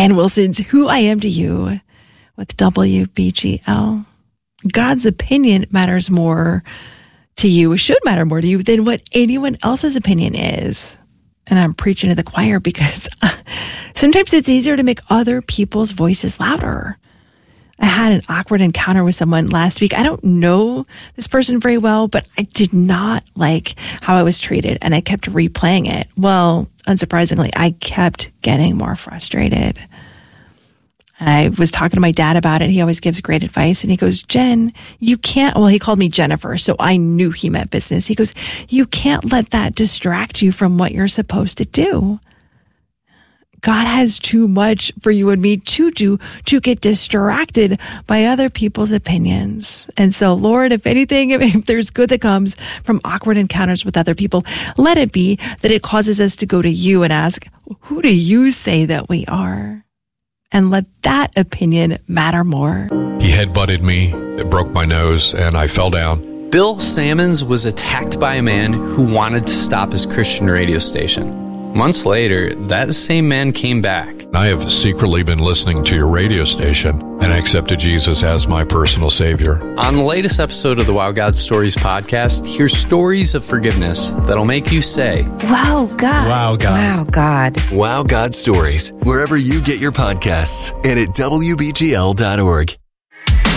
Ann Wilson's Who I Am to You with WBGL. God's opinion matters more to you, should matter more to you than what anyone else's opinion is. And I'm preaching to the choir because sometimes it's easier to make other people's voices louder. I had an awkward encounter with someone last week. I don't know this person very well, but I did not like how I was treated, and I kept replaying it. Well, unsurprisingly, I kept getting more frustrated. And I was talking to my dad about it. He always gives great advice. And he goes, Jen, you can't, well, he called me Jennifer, so I knew he meant business. He goes, you can't let that distract you from what you're supposed to do. God has too much for you and me to do to get distracted by other people's opinions. And so, Lord, if anything, if there's good that comes from awkward encounters with other people, let it be that it causes us to go to you and ask, who do you say that we are? And let that opinion matter more. He headbutted me, it broke my nose, and I fell down. Bill Sammons was attacked by a man who wanted to stop his Christian radio station. Months later, that same man came back. I have secretly been listening to your radio station, and I accepted Jesus as my personal Savior. On the latest episode of the Wow God Stories podcast, hear stories of forgiveness that'll make you say, Wow, God. Wow, God. Wow, God. Wow God Stories, wherever you get your podcasts, and at WBGL.org.